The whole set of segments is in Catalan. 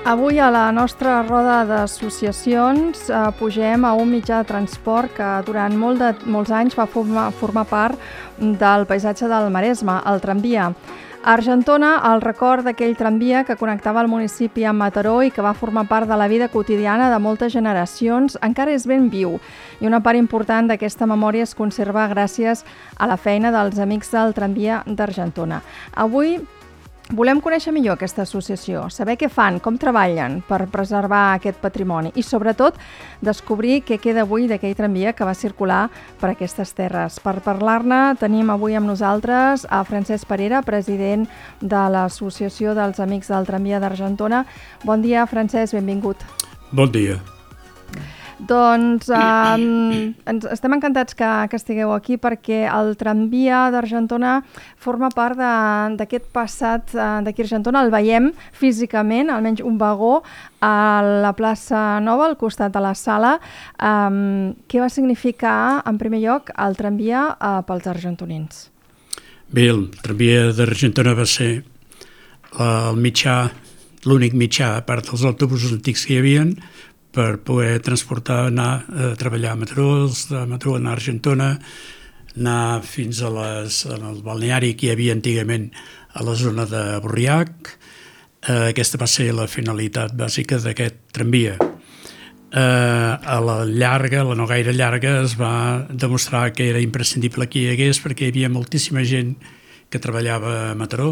Avui a la nostra roda d'associacions pugem a un mitjà de transport que durant molts anys va formar part del paisatge del Maresme, el tramvia. A Argentona, el record d'aquell tramvia que connectava el municipi amb Mataró i que va formar part de la vida quotidiana de moltes generacions encara és ben viu i una part important d'aquesta memòria es conserva gràcies a la feina dels amics del tramvia d'Argentona. Avui volem conèixer millor aquesta associació, saber què fan, com treballen per preservar aquest patrimoni i, sobretot, descobrir què queda avui d'aquell tramvia que va circular per aquestes terres. Per parlar-ne tenim avui amb nosaltres a Francesc Parera, president de l'Associació dels Amics del Tramvia d'Argentona. Bon dia, Francesc, benvingut. Bon dia. Doncs estem encantats que estigueu aquí perquè el tramvia d'Argentona forma part d'aquest passat d'aquí a Argentona. El veiem físicament, almenys un vagó, a la plaça Nova, al costat de la sala. Què va significar, en primer lloc, el tramvia pels argentonins? Bé, el tramvia d'Argentona va ser l'únic mitjà, a part dels autobusos antics que hi havia, per poder transportar, anar a treballar a Mataró, de Mataró anar a Argentona, anar fins al balneari que hi havia antigament a la zona de Borriac. Aquesta va ser la finalitat bàsica d'aquest tramvia. A la no gaire llarga, es va demostrar que era imprescindible que hi hagués perquè hi havia moltíssima gent que treballava a Mataró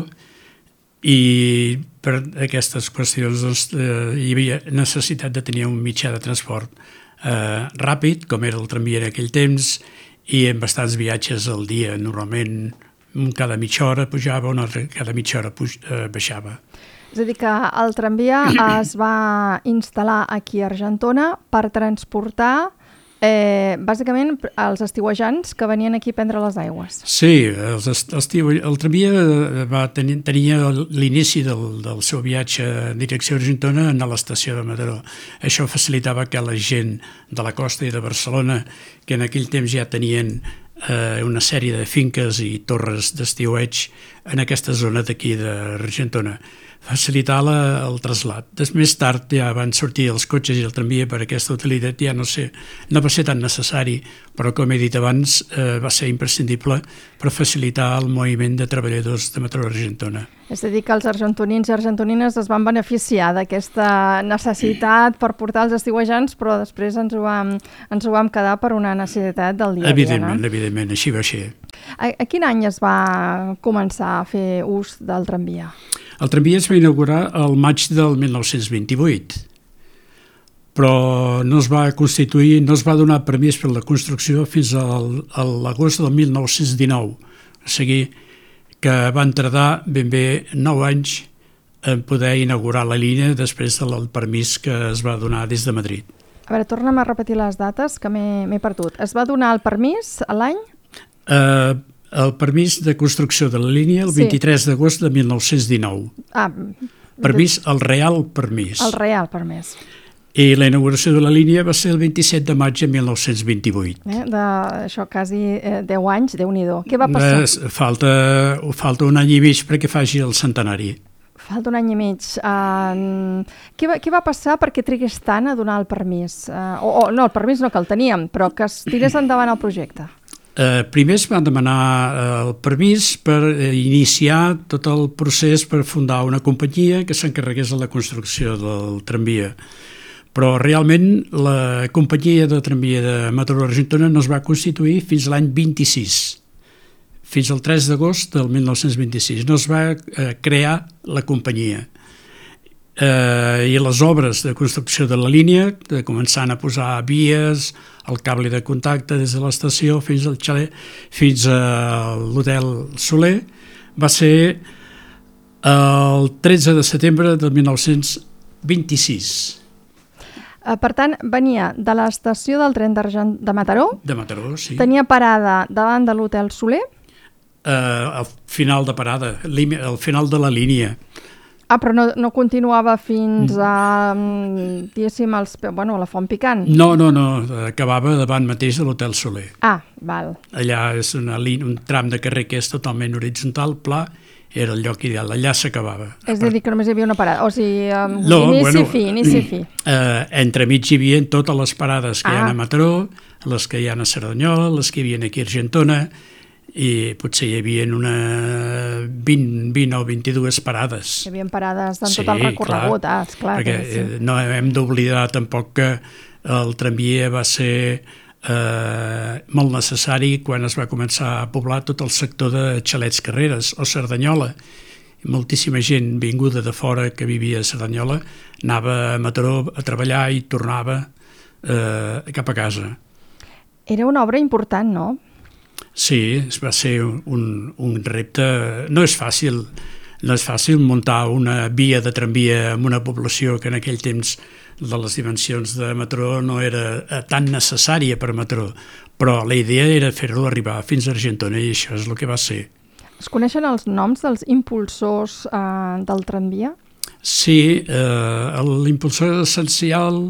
i per aquestes qüestions hi havia necessitat de tenir un mitjà de transport ràpid, com era el tramvia en aquell temps, i amb bastants viatges al dia. Normalment cada mitja hora pujava, cada mitja hora baixava. És a dir, que el tramvia es va instal·lar aquí a Argentona per transportar bàsicament els estiuejants que venien aquí a prendre les aigües. Sí, el tramvia tenia l'inici del seu viatge en direcció a Argentona a l'estació de Mataró. Això facilitava que la gent de la costa i de Barcelona, que en aquell temps ja tenien una sèrie de finques i torres d'estiueig en aquesta zona d'aquí d'Argentona, facilitar el trasllat. Més tard ja van sortir els cotxes i el tramvia per aquesta utilitat, ja no va ser tan necessari, però com he dit abans va ser imprescindible per facilitar el moviment de treballadors de Mataró a Argentona. És a dir, que els argentonins i argentonines es van beneficiar d'aquesta necessitat per portar els estiuejants, però després ens ho vam quedar per una necessitat del dia a dia, no? Evidentment, així va ser. A quin any es va començar a fer ús del tramvia? El tramvia es va inaugurar al maig del 1928, però no es va constituir, no es va donar permís per la construcció fins a l'agost del 1919. O sigui que van tardar ben bé 9 anys en poder inaugurar la línia després del permís que es va donar des de Madrid. A veure, torna'm a repetir les dates, que m'he perdut. Es va donar el permís a l'any? El permís de construcció de la línia el 23 d'agost de 1919. El real permís. El real permís. I la inauguració de la línia va ser el 27 de maig de 1928. Això quasi 10 anys, Déu-n'hi-do. Què va passar? Falta un any i mig perquè faci el centenari. Falta un any i mig. Què va passar perquè trigués tant a donar el permís? No, el permís no, que el teníem, però que es tirés endavant el projecte. Primer es van demanar el permís per iniciar tot el procés per fundar una companyia que s'encarregués de la construcció del tramvia. Però realment la companyia de tramvia de Mataró Argentona no es va constituir fins l'any 26, fins al 3 d'agost del 1926. No es va crear la companyia. I les obres de construcció de la línia, començant a posar vies, el cable de contacte des de l'estació fins al xalet, fins a l'hotel Soler, va ser el 13 de setembre de 1926. Per tant, venia de l'estació del tren de Mataró? De Mataró, sí. Tenia parada davant de l'hotel Soler? Al final de parada, al final de la línia. Però no continuava fins a, diguéssim, a la Font Picant? No, acabava davant mateix de l'Hotel Soler. Val. Allà és un tram de carrer que és totalment horitzontal, pla, era el lloc ideal, allà s'acabava. És a dir, que només hi havia una parada, o sigui, inici i fi. Entremig hi havia totes les parades que hi ha a Mataró, les que hi ha a Cerdanyola, les que hi havia aquí a Argentona, i potser hi havia una 20 o 22 parades. Hi havia parades en tot el recorregut, esclar. Perquè no hem d'oblidar tampoc que el tramvia va ser molt necessari quan es va començar a poblar tot el sector de Xalets Carreres o Cerdanyola. Moltíssima gent vinguda de fora que vivia a Cerdanyola anava a Mataró a treballar i tornava cap a casa. Era una obra important, no? Sí, va ser un repte. No és fàcil muntar una via de tramvia en una població que en aquell temps de les dimensions de Mataró no era tan necessària per Mataró, però la idea era fer-lo arribar fins a Argentona i això és el que va ser. Es coneixen els noms dels impulsors del tramvia? Sí, l'impulsor essencial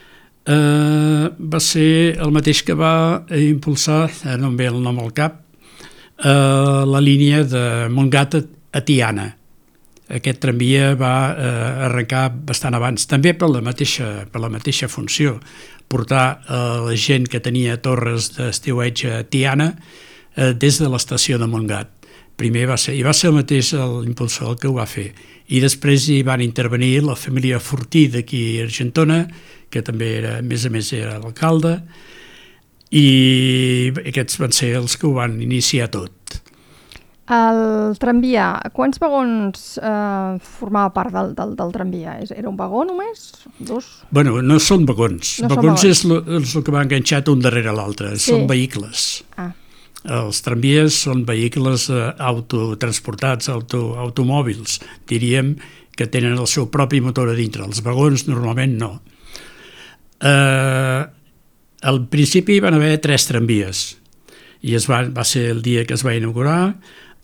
va ser el mateix que va impulsar, no em ve el nom al cap, la línia de Montgat a Tiana. Aquest tramvia va arrencar bastant abans, també per la mateixa funció, portar la gent que tenia torres d'estiueig a Tiana des de l'estació de Montgat. Primer va ser el mateix l'impulsor que ho va fer. I després hi van intervenir la família Fortí d'aquí a Argentona, que també a més era l'alcalde, i aquests van ser els que ho van iniciar tot. El tramvia, quants vagons formava part del tramvia? Era un vagó només? Dos? Bueno, no són vagons. Vagons és el que va enganxat un darrere l'altre, són vehicles. Els tramvies són vehicles autotransportats, automòbils, diríem que tenen el seu propi motor a dintre. Els vagons normalment no. Al principi van haver 3 tramvies i va ser el dia que es va inaugurar,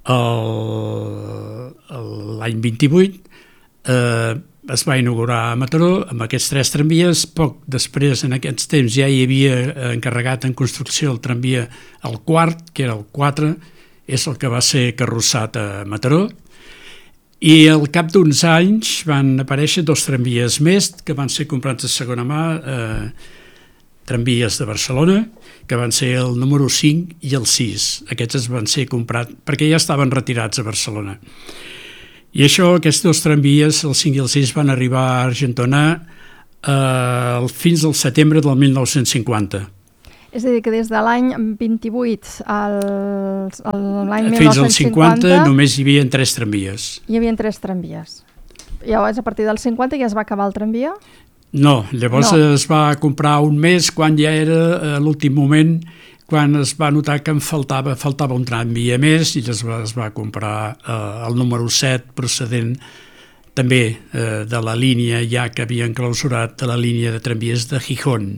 l'any 28, es va inaugurar a Mataró amb aquests 3 tramvies. Poc després, en aquests temps, ja hi havia encarregat en construcció el tramvia el quart, que era el 4, és el que va ser carrossat a Mataró, i al cap d'uns anys van aparèixer 2 tramvies més que van ser comprats de segona mà, tramvies de Barcelona, que van ser el número 5 i el 6. Aquests van ser comprats perquè ja estaven retirats a Barcelona. I aquests 2 tramvies, el 5 i el 6, van arribar a Argentona fins al setembre del 1950. És a dir, que des de l'any 28 a l'any 1950... Fins al 50 només hi havia 3 tramvies. Hi havia 3 tramvies. Llavors, a partir del 50 ja es va acabar el tramvia? No, llavors es va comprar un mes quan ja era l'últim moment, quan es va notar que em faltava un tramvia més, i es va comprar el número 7 procedent també de la línia ja que havien clausurat, de la línia de tramvies de Gijón.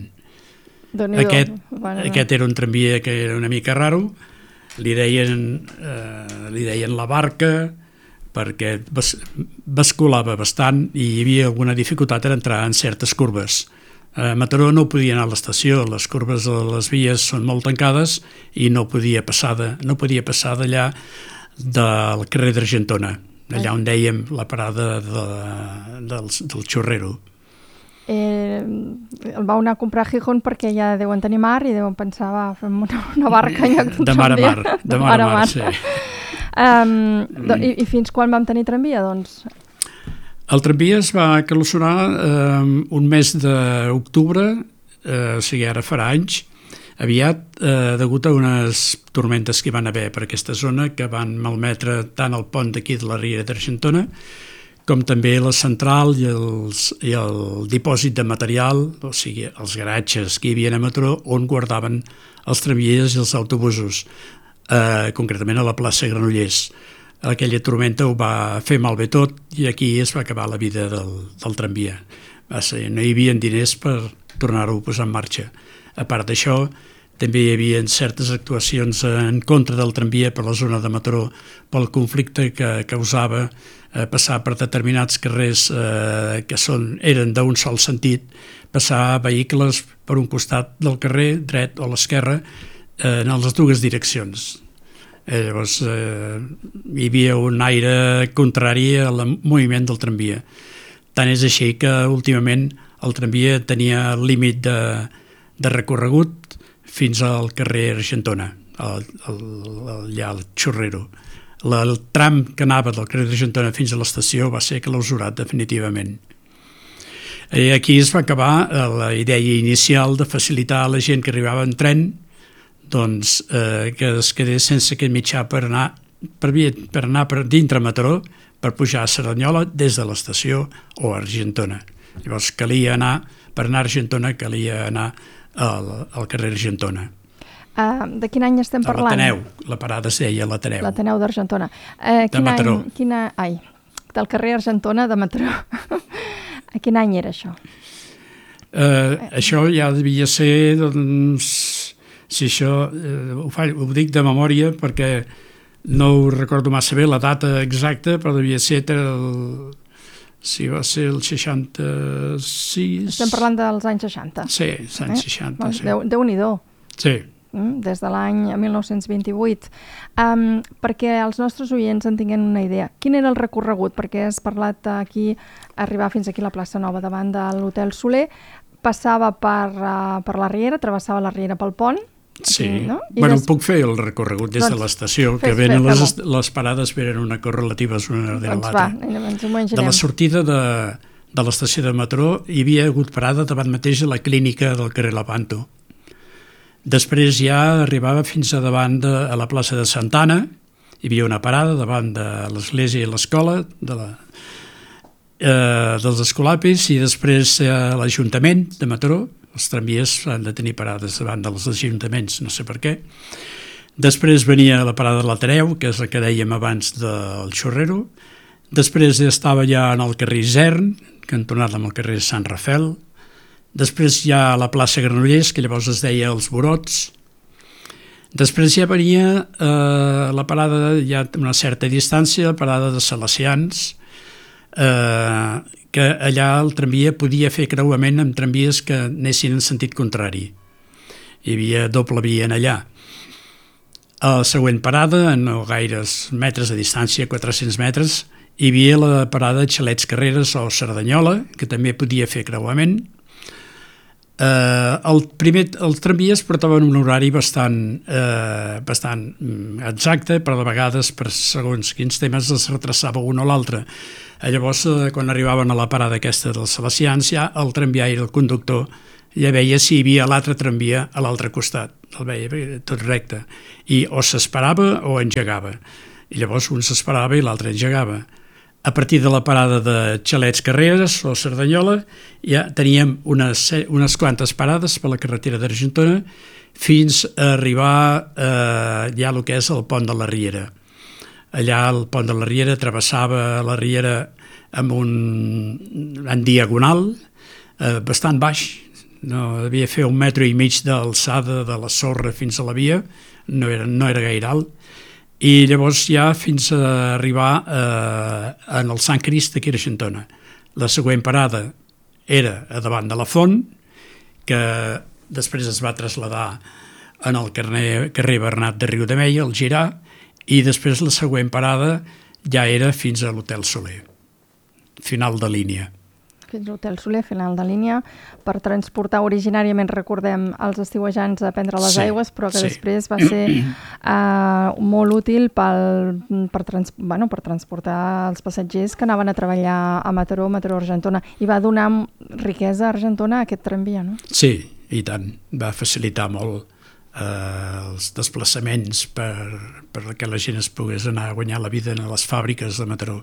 Aquest era un tramvia que era una mica raro, li deien la barca, perquè basculava bastant i hi havia alguna dificultat en entrar en certes curves. A Mataró no podia anar a l'estació, les curves de les vies són molt tancades i no podia passar d'allà del carrer d'Argentona, allà on dèiem la parada del Chorrero. El vau anar a comprar a Gijón perquè ja deuen tenir mar i deuen pensar, fem una barca en lloc d'un tramvia. De mar a mar, sí. I fins quan vam tenir tramvia, doncs? El tramvia es va clausurar un mes d'octubre, o sigui, ara farà anys, aviat, degut a unes tormentes que hi van haver per aquesta zona que van malmetre tant el pont d'aquí de la Riera d'Argentona com també la central i el dipòsit de material, o sigui, els garatges que hi havia a Mataró on guardaven els tramvies i els autobusos, concretament a la plaça Granollers. Aquella tormenta ho va fer malbé tot i aquí es va acabar la vida del tramvia. No hi havia diners per tornar-ho a posar en marxa. A part d'això, també hi havia certes actuacions en contra del tramvia per la zona de Mataró pel conflicte que causava passar per determinats carrers que eren d'un sol sentit, passar vehicles per un costat del carrer, dret o a l'esquerra, en les dues direccions. Llavors hi havia un aire contrari al moviment del tramvia. Tant és així que últimament el tramvia tenia el límit de recorregut fins al carrer Argentona, allà al Xorrero. El tram que anava del carrer d'Argentona fins a l'estació va ser clausurat definitivament. Aquí es va acabar la idea inicial de facilitar a la gent que arribava en tren doncs, que es quedés sense aquest mitjà per anar per dintre Mataró per pujar a Cerdanyola des de l'estació o a Argentona. Llavors per anar a Argentona calia anar al carrer Argentona. De quin any estem parlant? A l'Ateneu, la parada es deia l'Ateneu. L'Ateneu d'Argentona. De Mataró. Del carrer Argentona de Mataró. A quin any era això? Això ja devia ser, doncs, si això ho dic de memòria perquè no ho recordo massa bé la data exacta, però devia ser si va ser el 66... Estem parlant dels anys 60. Sí, els anys 60. Sí. Déu-n'hi-do. Sí. Des de l'any 1928. Perquè els nostres oients en tinguin una idea. Quin era el recorregut? Perquè has parlat aquí, arribar fins aquí a la plaça Nova davant de l'Hotel Soler, passava per la Riera, travessava la Riera pel pont. Sí, aquí, no? Puc fer el recorregut des de l'estació, que les parades venen una correlatives una darrere l'altra. De la sortida de l'estació de Mataró hi havia hagut parada davant mateix a la clínica del carrer Lepanto. Després ja arribava fins a davant a la plaça de Santana, hi havia una parada davant de l'església i l'escola dels Escolapis, i després a l'Ajuntament de Mataró. Els tramvies han de tenir parades davant dels ajuntaments, no sé per què. Després venia la parada de l'Ateneu, que és la que dèiem abans del Xorrero. Després estava ja en el carrer Isern, cantonat amb el carrer Sant Rafel. Després ja a la plaça Granollers, que llavors es deia Els Borots. Després ja venia la parada, ja a una certa distància, la parada de Salesians, que allà el tramvia podia fer creuament amb tramvies que anessin en sentit contrari. Hi havia doble via en allà. A la següent parada, no gaires metres de distància, 400 metres, hi havia la parada de Xalets Carreres o Cerdanyola, que també podia fer creuament. Els tramvies portaven un horari bastant exacte, però de vegades per segons quins temes es retrasava un o l'altre. Llavors, quan arribaven a la parada aquesta dels Salesians, ja el tramviari, el conductor, ja veia si hi havia l'altre tramvia a l'altre costat, el veia tot recte, i o s'esperava o engegava, i llavors un s'esperava i l'altre engegava. A partir de la parada de Xalets Carreres o Cerdanyola ja teníem unes quantes parades per la carretera d'Argentona fins a arribar ja el que és el pont de la Riera. Allà el pont de la Riera travessava la Riera en diagonal, bastant baix, no devia fer 1,5 metres d'alçada de la sorra fins a la via, no era gaire alt. I llavors ja fins a arribar en el Sant Crist d'aquí a Argentona. La següent parada era a davant de la Font, que després es va traslladar en el carrer Bernat de Riudemeia, al Girà, i després la següent parada ja era fins a l'Hotel Soler, final de línia. Fins a l'Hotel Soler, final de línia, per transportar originàriament, recordem, els estiuejants a prendre les aigües, però que després va ser molt útil per transportar els passatgers que anaven a treballar a Mataró, Argentona, i va donar riquesa a Argentona aquest tramvia, no? Sí, i tant, va facilitar molt els desplaçaments perquè la gent es pogués anar a guanyar la vida a les fàbriques de Mataró.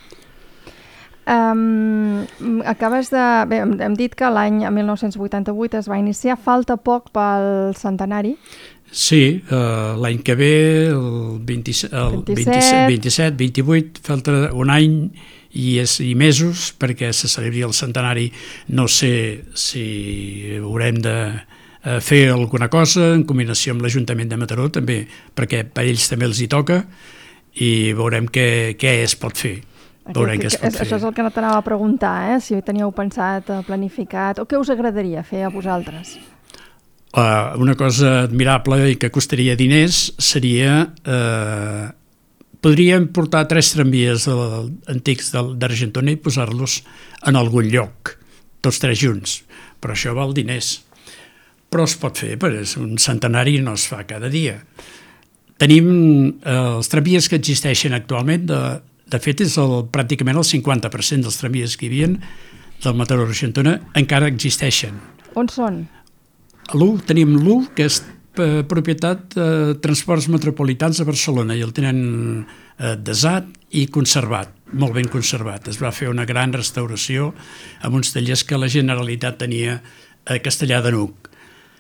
Hem dit que l'any 1988 es va iniciar, falta poc pel centenari. Sí, l'any que ve, el 27, 28, falta un any i mesos perquè se celebri el centenari. No sé si haurem de fer alguna cosa en combinació amb l'Ajuntament de Mataró, també, perquè a ells també els hi toca, i veurem què es pot fer. Això és el que t'anava a preguntar, si teníeu pensat, planificat, o què us agradaria fer a vosaltres? Una cosa admirable i que costaria diners seria... podríem portar 3 tramvies antics d'Argentona i posar-los en algun lloc, tots 3 junts, però això val diners. Però es pot fer, perquè un centenari no es fa cada dia. Tenim els tramvies que existeixen actualment, de fet és pràcticament el 50% dels tramvies que hi havia del Mataró Argentona encara existeixen. On són? Tenim l'1, que és propietat de Transports Metropolitans de Barcelona i el tenen desat i conservat, molt ben conservat. Es va fer una gran restauració amb uns tallers que la Generalitat tenia a Castellar de N'Hug.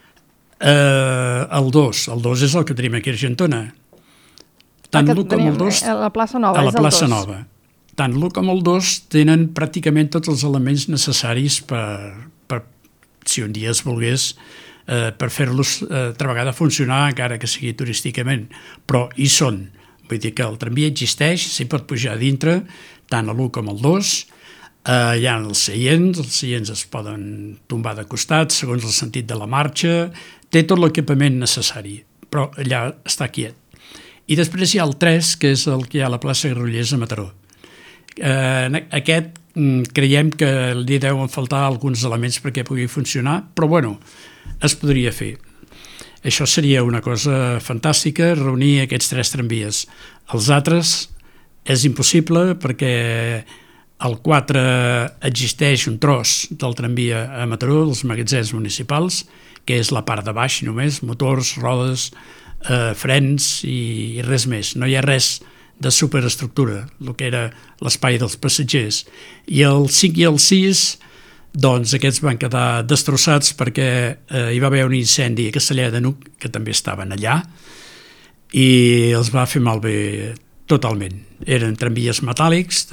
El 2 és el que tenim aquí a Argentona. Tant l'1 com el 2... A la plaça Nova, a la plaça Nova. Tant l'1 com el 2 tenen pràcticament tots els elements necessaris per si un dia es volgués, per fer-los altra vegada funcionar, encara que sigui turísticament, però hi són. Vull dir que el tramvia existeix, s'hi pot pujar a dintre, tant l'1 com el 2, hi ha els seients es poden tombar de costat segons el sentit de la marxa, té tot l'equipament necessari, però allà està quiet. I després hi ha el 3, que és el que hi ha a la plaça Granollers a Mataró. Aquest creiem que li deuen faltar alguns elements perquè pugui funcionar, però bueno, es podria fer. Això seria una cosa fantàstica, reunir aquests 3 tramvies. Els altres és impossible perquè al 4 existeix un tros del tramvia a Mataró, dels magatzems municipals, que és la part de baix només, motors, rodes, frens i res més. No hi ha res de superestructura, el que era l'espai dels passatgers. I el 5 i el 6, doncs aquests van quedar destrossats perquè hi va haver un incendi a Castellar de N'Hug, que també estaven allà, i els va fer malbé totalment. Eren tramvies metàl·lics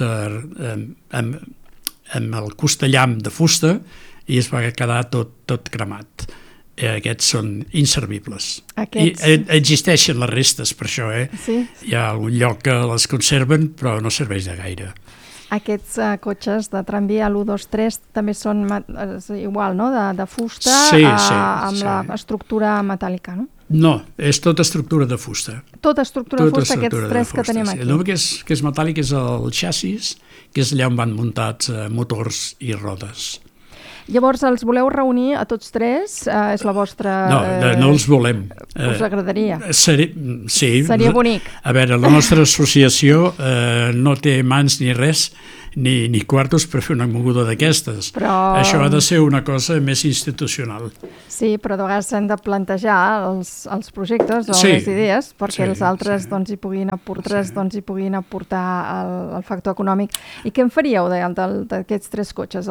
amb el costellam de fusta i es va quedar tot cremat. Aquests són inservibles. Existeixen les restes per això, Sí. Hi ha algun lloc que les conserven, però no serveix de gaire. Aquests cotxes de tramvia, l'1, 2, 3, també són igual, no?, de fusta, amb l'estructura metàl·lica, no? No, és tota estructura de fusta. Tota estructura de fusta, aquests 3 que tenim aquí. El que és metàl·lic és el xassis, que és allà on van muntats motors i rodes. Llavors, els voleu reunir a tots 3? És la vostra... No els volem. Us agradaria? Sí. Seria bonic. A veure, la nostra associació no té mans ni res, ni quartos per fer una moguda d'aquestes. Però... Això ha de ser una cosa més institucional. Sí, però de vegades s'han de plantejar els projectes o les idees perquè els altres hi puguin aportar el factor econòmic. I què en faríeu d'aquests 3 cotxes?